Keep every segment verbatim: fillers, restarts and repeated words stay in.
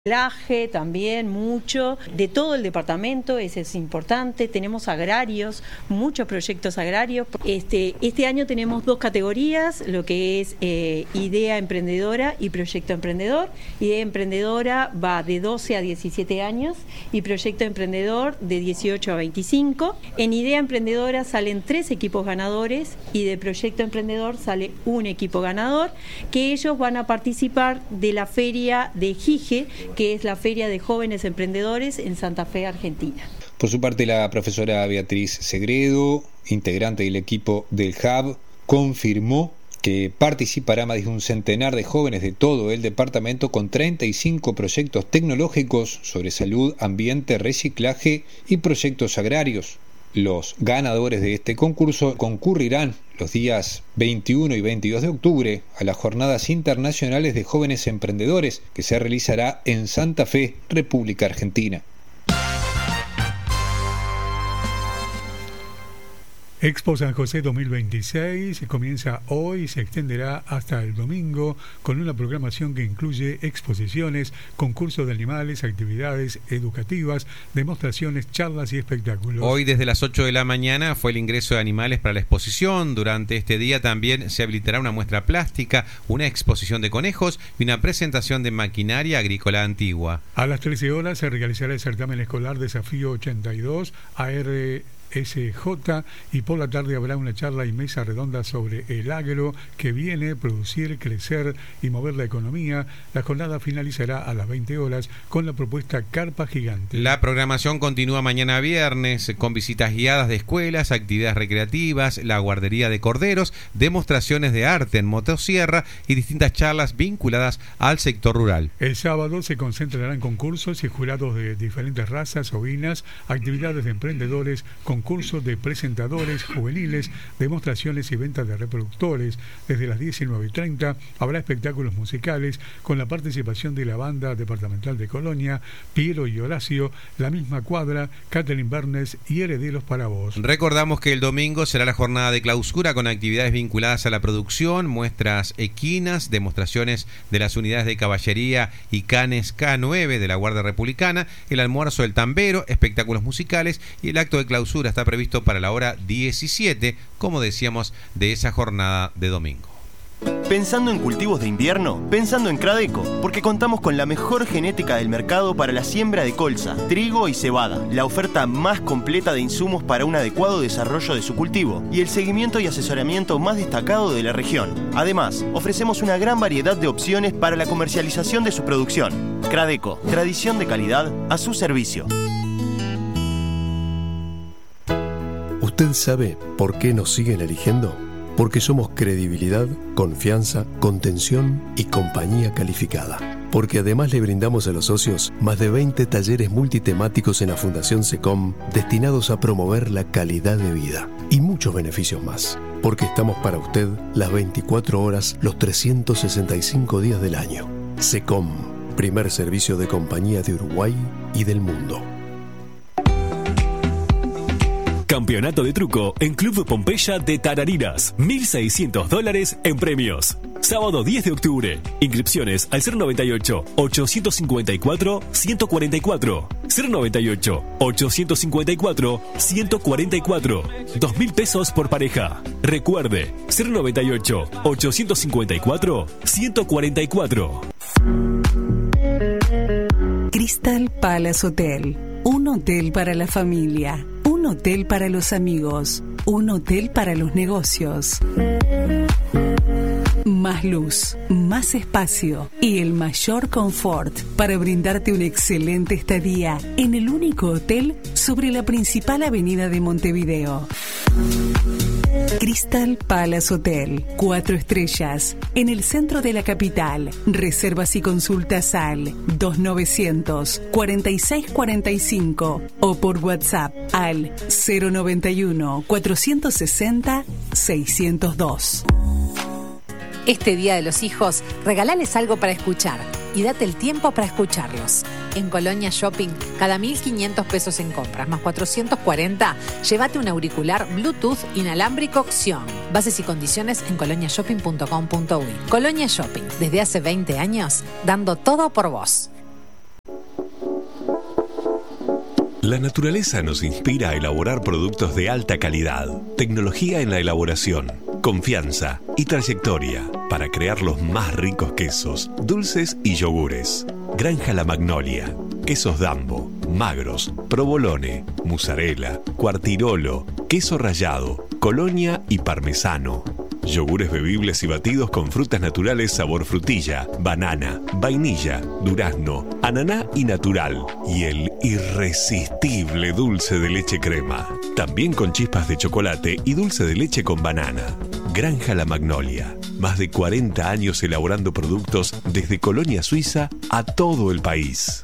Reciclaje también, mucho, de todo el departamento, ese es importante. Tenemos agrarios, muchos proyectos agrarios. Este, este año tenemos dos categorías, lo que es eh, idea emprendedora y proyecto emprendedor. Idea emprendedora va de doce a diecisiete años y proyecto emprendedor de dieciocho a veinticinco. En idea emprendedora salen tres equipos ganadores y de proyecto emprendedor sale un equipo ganador, que ellos van a participar de la feria de Gige, que es la Feria de Jóvenes Emprendedores en Santa Fe, Argentina. Por su parte, la profesora Beatriz Segredo, integrante del equipo del Hub, confirmó que participará más de un centenar de jóvenes de todo el departamento con treinta y cinco proyectos tecnológicos sobre salud, ambiente, reciclaje y proyectos agrarios. Los ganadores de este concurso concurrirán los días veintiuno y veintidós de octubre a las Jornadas Internacionales de Jóvenes Emprendedores, que se realizará en Santa Fe, República Argentina. Expo San José dos mil veintiséis comienza hoy y se extenderá hasta el domingo con una programación que incluye exposiciones, concursos de animales, actividades educativas, demostraciones, charlas y espectáculos. Hoy desde las ocho de la mañana fue el ingreso de animales para la exposición. Durante este día también se habilitará una muestra plástica, una exposición de conejos y una presentación de maquinaria agrícola antigua. A las trece horas se realizará el certamen escolar Desafío ochenta y dos A R S J y por la tarde habrá una charla y mesa redonda sobre el agro que viene a producir, crecer y mover la economía. La jornada finalizará a las veinte horas con la propuesta Carpa Gigante. La programación continúa mañana viernes con visitas guiadas de escuelas, actividades recreativas, la guardería de corderos, demostraciones de arte en motosierra y distintas charlas vinculadas al sector rural. El sábado se concentrarán concursos y jurados de diferentes razas ovinas, actividades de emprendedores, con concursos de presentadores juveniles, demostraciones y ventas de reproductores. Desde las diecinueve y treinta habrá espectáculos musicales con la participación de la banda departamental de Colonia, Piero y Horacio, La Misma Cuadra, Catherine Bernes y Herederos para Vos. Recordamos que el domingo será la jornada de clausura con actividades vinculadas a la producción, muestras equinas, demostraciones de las unidades de caballería y canes K nueve de la Guardia Republicana, el almuerzo del tambero, espectáculos musicales y el acto de clausura está previsto para la hora diecisiete, como decíamos, de esa jornada de domingo. Pensando en cultivos de invierno, pensando en Cradeco, porque contamos con la mejor genética del mercado para la siembra de colza, trigo y cebada, la oferta más completa de insumos para un adecuado desarrollo de su cultivo y el seguimiento y asesoramiento más destacado de la región. Además, ofrecemos una gran variedad de opciones para la comercialización de su producción. Cradeco, tradición de calidad a su servicio. ¿Usted sabe por qué nos siguen eligiendo? Porque somos credibilidad, confianza, contención y compañía calificada. Porque además le brindamos a los socios más de veinte talleres multitemáticos en la Fundación SECOM destinados a promover la calidad de vida y muchos beneficios más. Porque estamos para usted las veinticuatro horas, los trescientos sesenta y cinco días del año. SECOM, primer servicio de compañía de Uruguay y del mundo. Campeonato de truco en Club Pompeya de Tarariras. mil seiscientos dólares en premios. Sábado diez de octubre. Inscripciones al cero noventa y ocho, ochocientos cincuenta y cuatro, ciento cuarenta y cuatro. cero noventa y ocho, ochocientos cincuenta y cuatro, ciento cuarenta y cuatro. Dos mil pesos por pareja. Recuerde, cero noventa y ocho, ochocientos cincuenta y cuatro, ciento cuarenta y cuatro. Crystal Palace Hotel. Un hotel para la familia. Un hotel para los amigos. Un hotel para los negocios. Más luz, más espacio y el mayor confort para brindarte una excelente estadía en el único hotel sobre la principal avenida de Montevideo. Crystal Palace Hotel, cuatro estrellas, en el centro de la capital. Reservas y consultas al dos mil novecientos, cuarenta y seis cuarenta y cinco o por WhatsApp al cero noventa y uno, cuatrocientos sesenta, seiscientos dos. Este Día de los Hijos, regalales algo para escuchar y date el tiempo para escucharlos. En Colonia Shopping, cada mil quinientos pesos en compras más cuatrocientos cuarenta, llévate un auricular Bluetooth inalámbrico Xion. Bases y condiciones en colonia shopping punto com punto uy. Colonia Shopping, desde hace veinte años, dando todo por vos. La naturaleza nos inspira a elaborar productos de alta calidad, tecnología en la elaboración, confianza y trayectoria para crear los más ricos quesos, dulces y yogures. Granja La Magnolia. Quesos Dambo, magros, provolone, mozzarella, quartirolo, queso rallado, colonia y parmesano. Yogures bebibles y batidos con frutas naturales sabor frutilla, banana, vainilla, durazno, ananá y natural. Y el irresistible dulce de leche crema. También con chispas de chocolate y dulce de leche con banana. Granja La Magnolia. Más de cuarenta años elaborando productos desde Colonia Suiza a todo el país.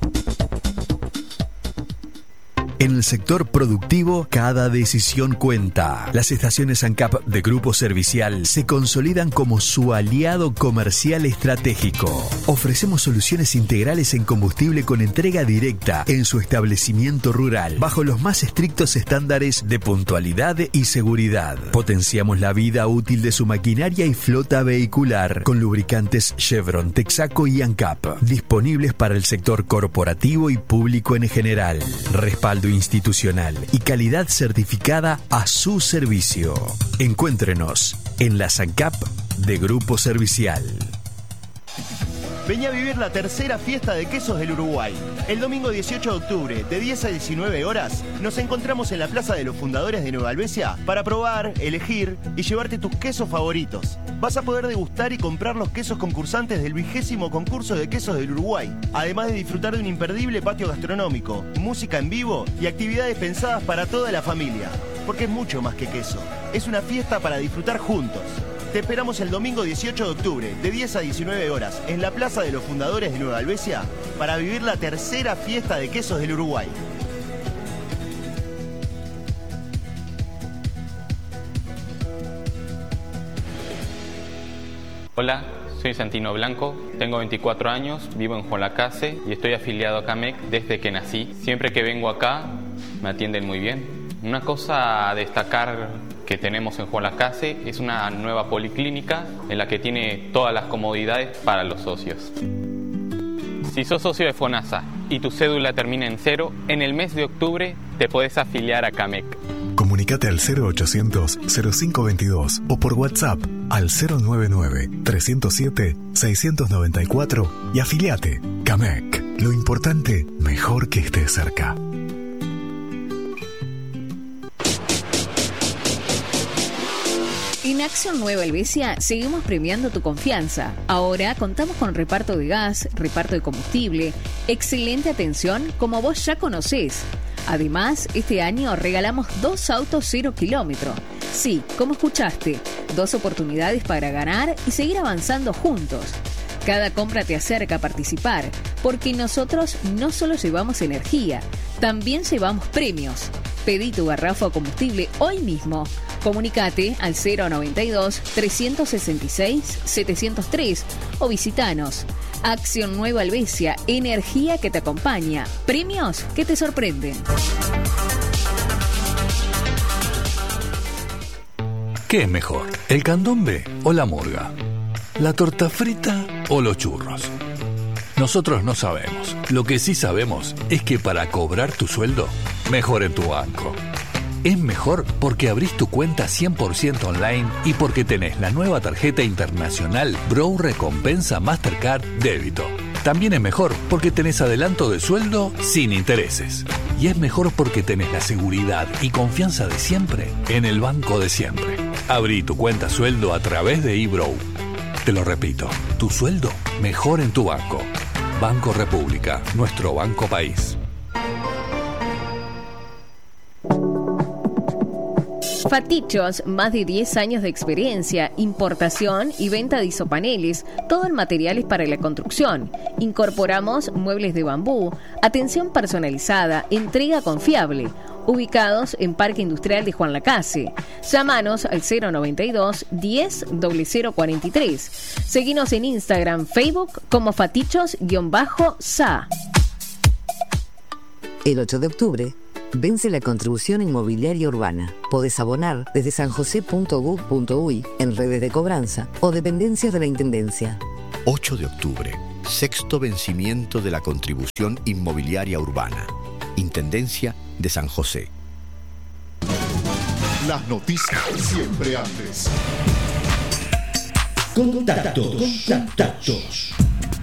En el sector productivo, cada decisión cuenta. Las estaciones ANCAP de Grupo Servicial se consolidan como su aliado comercial estratégico. Ofrecemos soluciones integrales en combustible con entrega directa en su establecimiento rural, bajo los más estrictos estándares de puntualidad y seguridad. Potenciamos la vida útil de su maquinaria y flota vehicular con lubricantes Chevron, Texaco y ANCAP, disponibles para el sector corporativo y público en general. Respaldo institucional y calidad certificada a su servicio. Encuéntrenos en las ANCAP de Grupo Servicial. Vení a vivir la tercera fiesta de quesos del Uruguay. El domingo dieciocho de octubre, de diez a diecinueve horas, nos encontramos en la Plaza de los Fundadores de Nueva Albesia para probar, elegir y llevarte tus quesos favoritos. Vas a poder degustar y comprar los quesos concursantes del vigésimo concurso de quesos del Uruguay, además de disfrutar de un imperdible patio gastronómico, música en vivo y actividades pensadas para toda la familia. Porque es mucho más que queso, es una fiesta para disfrutar juntos. Te esperamos el domingo dieciocho de octubre, de diez a diecinueve horas, en la Plaza de los Fundadores de Nueva Albesia, para vivir la tercera fiesta de quesos del Uruguay. Hola, soy Santino Blanco, tengo veinticuatro años, vivo en Juan Lacase y estoy afiliado a CAMEC desde que nací. Siempre que vengo acá me atienden muy bien. Una cosa a destacar que tenemos en Juan Lacase es una nueva policlínica en la que tiene todas las comodidades para los socios. Si sos socio de FONASA y tu cédula termina en cero, en el mes de octubre te podés afiliar a CAMEC. Comunicate al cero ochocientos cero cinco veintidós o por WhatsApp al cero noventa y nueve trescientos siete seiscientos noventa y cuatro y afiliate. CAMEC. Lo importante, mejor que estés cerca. En Acción Nueva Helvecia seguimos premiando tu confianza. Ahora contamos con reparto de gas, reparto de combustible, excelente atención como vos ya conocés. Además, este año regalamos dos autos cero kilómetro. Sí, como escuchaste, dos oportunidades para ganar y seguir avanzando juntos. Cada compra te acerca a participar, porque nosotros no solo llevamos energía, también llevamos premios. Pedí tu garrafa o combustible hoy mismo. Comunicate al cero noventa y dos trescientos sesenta y seis setecientos tres o visitanos. Acción Nueva Helvecia, energía que te acompaña, premios que te sorprenden. ¿Qué es mejor, el candombe o la murga? ¿La torta frita o los churros? Nosotros no sabemos. Lo que sí sabemos es que para cobrar tu sueldo, mejor en tu banco. Es mejor porque abrís tu cuenta cien por ciento online y porque tenés la nueva tarjeta internacional Brow Recompensa Mastercard Débito. También es mejor porque tenés adelanto de sueldo sin intereses. Y es mejor porque tenés la seguridad y confianza de siempre en el banco de siempre. Abrí tu cuenta sueldo a través de eBrow. Te lo repito, tu sueldo mejor en tu banco. Banco República, nuestro banco país. Fatichos, más de diez años de experiencia, importación y venta de isopaneles, todo en materiales para la construcción. Incorporamos muebles de bambú, atención personalizada, entrega confiable. Ubicados en Parque Industrial de Juan Lacase. Llámanos al cero noventa y dos diez cero cero cuarenta y tres. Seguinos en Instagram, Facebook como Fatichos-Sa. El ocho de octubre vence la contribución inmobiliaria urbana. Podés abonar desde san josé punto gov punto uy en redes de cobranza o dependencias de la Intendencia. ocho de octubre, sexto vencimiento de la contribución inmobiliaria urbana. Intendencia de San José. Las noticias siempre antes. Contactos, contactos.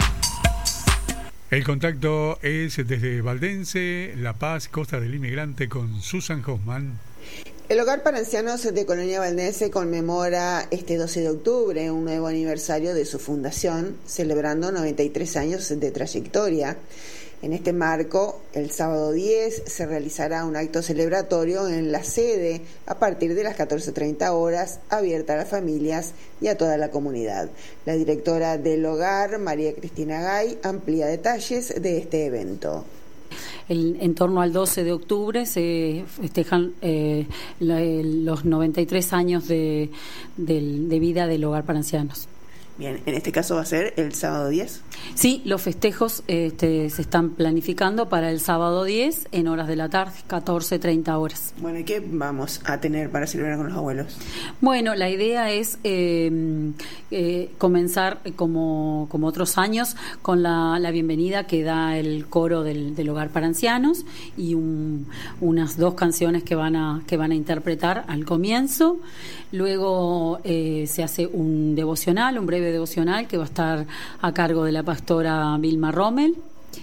El contacto es desde Valdense, La Paz, Costa del Inmigrante, con Susan Hoffman. El Hogar para Ancianos de Colonia Valdense conmemora este doce de octubre un nuevo aniversario de su fundación, celebrando noventa y tres años de trayectoria. En este marco, el sábado diez se realizará un acto celebratorio en la sede a partir de las catorce treinta horas, abierta a las familias y a toda la comunidad. La directora del hogar, María Cristina Gay, amplía detalles de este evento. El, en torno al doce de octubre se festejan eh, la, los noventa y tres años de, de, de vida del Hogar para Ancianos. Bien, en este caso va a ser el sábado diez. Sí, los festejos este, se están planificando para el sábado diez en horas de la tarde, catorce treinta horas. Bueno, ¿y qué vamos a tener para celebrar con los abuelos? Bueno, la idea es eh, eh, comenzar como, como otros años con la, la bienvenida que da el coro del, del Hogar para Ancianos y un, unas dos canciones que van a, que van a interpretar al comienzo. Luego eh, se hace un devocional, un breve devocional que va a estar a cargo de la pastora Vilma Rommel.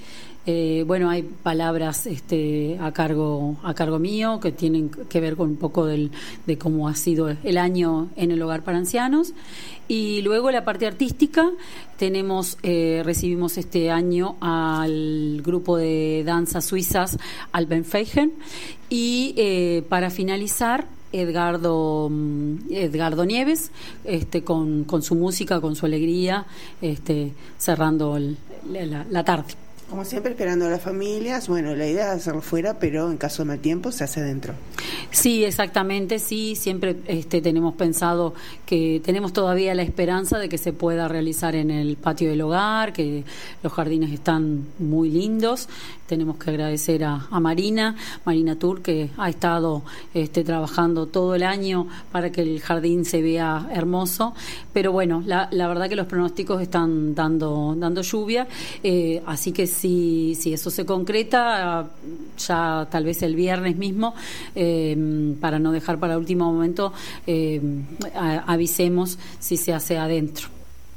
Eh, bueno, hay palabras este, a cargo a cargo mío que tienen que ver con un poco del, de cómo ha sido el año en el Hogar para Ancianos. Y luego la parte artística, tenemos eh, recibimos este año al grupo de danzas suizas Alpenfeigen y eh, para finalizar Edgardo Edgardo Nieves este con, con su música, con su alegría, este cerrando el, la, la tarde. Como siempre, esperando a las familias. Bueno, la idea es hacerlo fuera, pero en caso de mal tiempo se hace dentro. Sí, exactamente, sí. Siempre este, tenemos pensado que tenemos todavía la esperanza de que se pueda realizar en el patio del hogar, que los jardines están muy lindos. Tenemos que agradecer a, a Marina, Marina Tur, que ha estado este, trabajando todo el año para que el jardín se vea hermoso. Pero bueno, la, la verdad que los pronósticos están dando, dando lluvia, eh, así que Si, si eso se concreta, ya tal vez el viernes mismo, eh, para no dejar para último momento, eh, avisemos si se hace adentro.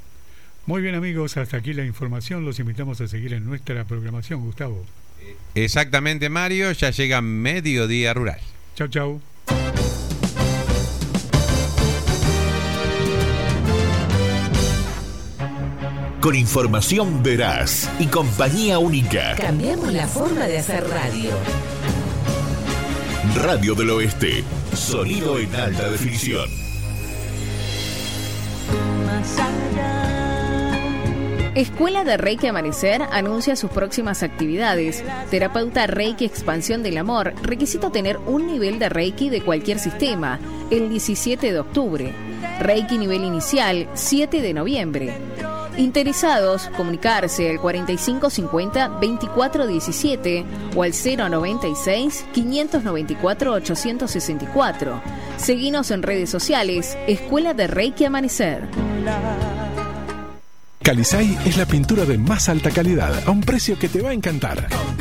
Muy bien, amigos, hasta aquí la información. Los invitamos a seguir en nuestra programación, Gustavo. Exactamente, Mario, ya llega Mediodía Rural. Chau, chau. Con información veraz y compañía única. Cambiamos la forma de hacer radio. Radio del Oeste. Sonido en alta definición. Escuela de Reiki Amanecer anuncia sus próximas actividades. Terapeuta Reiki Expansión del Amor. Requisito tener un nivel de Reiki de cualquier sistema. El diecisiete de octubre. Reiki nivel inicial, siete de noviembre. Interesados, comunicarse al cuarenta y cinco cincuenta veinticuatro diecisiete o al cero noventa y seis quinientos noventa y cuatro ochocientos sesenta y cuatro. Seguinos en redes sociales, Escuela de Reiki Amanecer. Calisay es la pintura de más alta calidad a un precio que te va a encantar.